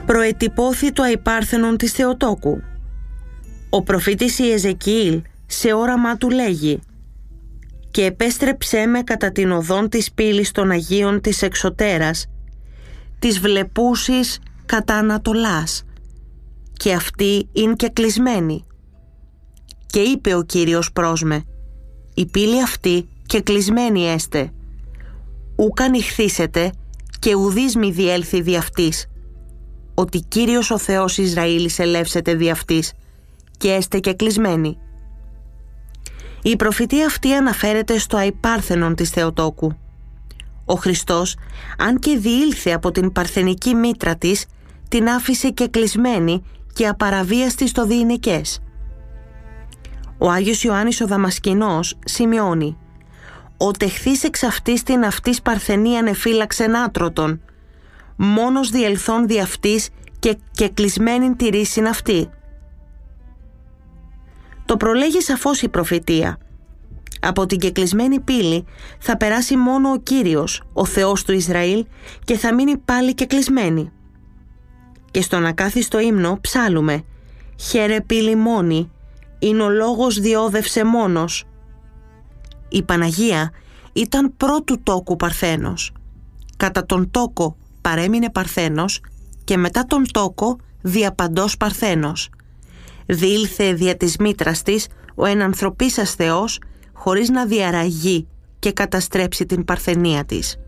προετυπώθη το αϊπάρθενον της Θεοτόκου. Ο προφήτης Ιεζεκιήλ σε όραμά του λέγει «Και επέστρεψέ με κατά την οδόν της πύλης των Αγίων της εξωτέρας, της βλεπούσης κατά Ανατολάς, και αυτή είναι και κλεισμένη. Και είπε ο Κύριος προς με, η πύλη αυτή και κλεισμένη έστε, ούκ ανοιχθήσετε και ουδείς μη διέλθει δι' αυτής, ότι Κύριος ο Θεός Ισραήλ εισελεύσεται δι' αυτής και έστε και κλεισμένη». Η προφητεία αυτή αναφέρεται στο αϊπάρθενον της Θεοτόκου. Ο Χριστός, αν και διήλθε από την παρθενική μήτρα της, την άφησε και κλεισμένη και απαραβίαστη στο διηνεκές. Ο Άγιος Ιωάννης ο Δαμασκηνός σημειώνει «Ο τεχθής εξ αυτής την αυτής παρθενίαν εφύλαξεν άτρωτον, μόνος διελθόν δι' αυτής και κλεισμένην τηρήσιν αυτή». Το προλέγει σαφώς η προφητεία. Από την κεκλεισμένη πύλη θα περάσει μόνο ο Κύριος, ο Θεός του Ισραήλ, και θα μείνει πάλι κεκλεισμένη. Και στον ακάθιστο ύμνο ψάλουμε «Χαίρε πύλη μόνη, είναι ο λόγος διόδευσε μόνος». Η Παναγία ήταν πρώτου τόκου παρθένος. Κατά τον τόκο παρέμεινε παρθένος και μετά τον τόκο διαπαντός παρθένος. Διήλθε δια της μήτρας της ο ενανθρωπίσας Θεός χωρίς να διαραγεί και καταστρέψει την παρθενία της.